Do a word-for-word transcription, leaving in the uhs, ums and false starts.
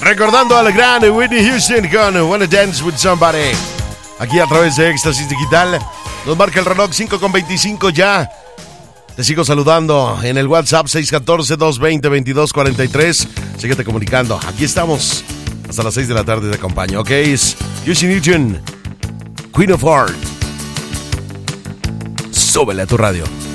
Recordando a la gran Whitney Houston con Wanna Dance With Somebody. Aquí a través de Éxtasis Digital. Nos marca el reloj cinco con veinticinco ya. Te sigo saludando en el WhatsApp seis uno cuatro, dos dos cero, dos dos cuatro tres. Síguete comunicando. Aquí estamos. Hasta las seis de la tarde te acompaño. Ok, es Juicy Newton, Queen of Heart. Súbele a tu radio.